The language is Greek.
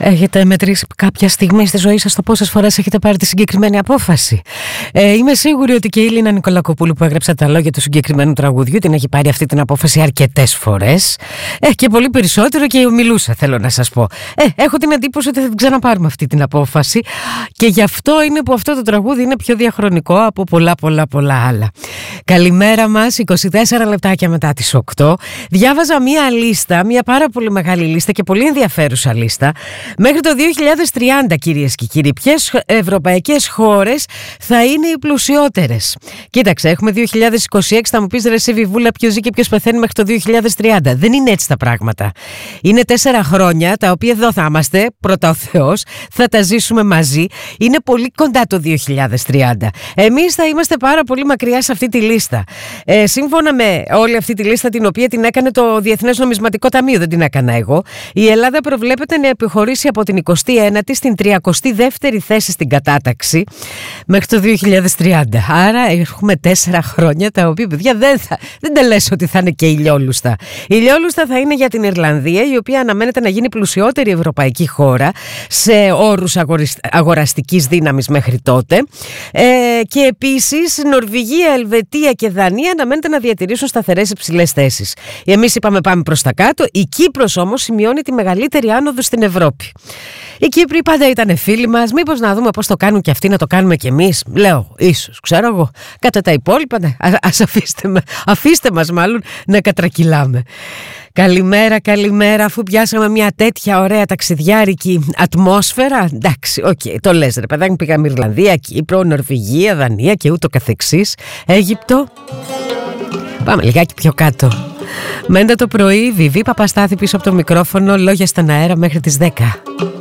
Έχετε μετρήσει κάποια στιγμή στη ζωή σας το πόσες φορές έχετε πάρει τη συγκεκριμένη απόφαση? Είμαι σίγουρη ότι και η Λίνα Νικολακοπούλου που έγραψε τα λόγια του συγκεκριμένου τραγουδιού την έχει πάρει αυτή την απόφαση αρκετές φορές. Και πολύ περισσότερο και μιλούσα, θέλω να σας πω. Έχω την εντύπωση ότι θα την ξαναπάρουμε αυτή την απόφαση και γι' αυτό είναι που αυτό το τραγούδι είναι πιο διαχρονικό από πολλά άλλα. Καλημέρα μας, 24 λεπτάκια μετά τις 8. Διάβαζα μία λίστα, μία πάρα πολύ μεγάλη λίστα και πολύ ενδιαφέρουσα λίστα. Μέχρι το 2030, κυρίες και κύριοι, ποιες ευρωπαϊκές χώρες θα είναι οι πλουσιότερες? Κοίταξε, έχουμε 2026, θα μου πεις ρε εσύ Βιβούλα, ποιος ζει και ποιος πεθαίνει μέχρι το 2030. Δεν είναι έτσι τα πράγματα. Είναι 4 χρόνια, τα οποία εδώ θα είμαστε, πρώτα ο Θεός, θα τα ζήσουμε μαζί. Είναι πολύ κοντά το 2030. Εμείς θα είμαστε πάρα πολύ μακριά σε αυτή τη λίστα. Σύμφωνα με όλη αυτή τη λίστα, την οποία την έκανε το Διεθνές Νομισματικό Ταμείο, δεν την έκανα εγώ, η Ελλάδα προβλέπεται να επιχωρήσει από την 29η στην 32η θέση στην κατάταξη μέχρι το 2030. Άρα έχουμε 4 χρόνια, τα οποία, παιδιά, δεν τα λες ότι θα είναι και ηλιόλουστα. Η ηλιόλουστα θα είναι για την Ιρλανδία, η οποία αναμένεται να γίνει πλουσιότερη ευρωπαϊκή χώρα σε όρους αγοραστικής δύναμης μέχρι τότε. Και επίσης Νορβηγία, Ελβετία και Δανία αναμένεται να διατηρήσουν σταθερές υψηλές θέσεις. Εμείς είπαμε πάμε προς τα κάτω. Η Κύπρος όμως σημειώνει τη μεγαλύτερη άνοδο στην Ευρώπη. Οι Κύπροι πάντα ήταν φίλοι μας. Μήπως να δούμε πώς το κάνουν και αυτοί, να το κάνουμε κι εμείς? Λέω, ίσως, ξέρω εγώ. Κατά τα υπόλοιπα, αφήστε μας μάλλον να κατρακυλάμε. Καλημέρα, αφού πιάσαμε μια τέτοια ωραία ταξιδιάρικη ατμόσφαιρα. Εντάξει, το λες ρε παιδάκι, πήγαμε Ιρλανδία, Κύπρο, Νορβηγία, Δανία και ούτω καθεξής. Αίγυπτο. Πάμε λιγάκι πιο κάτω. Μέντα το πρωί, Βιβί Παπαστάθη πίσω από το μικρόφωνο, λόγια στον αέρα μέχρι τις 10.